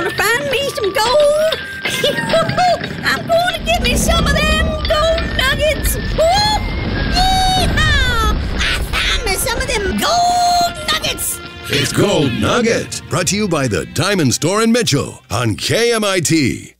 gonna find me some gold. I'm gonna get me some of them gold nuggets. Yeehaw! I found me some of them gold nuggets. It's Gold Nugget, brought to you by the Diamond Store in Mitchell on KMIT.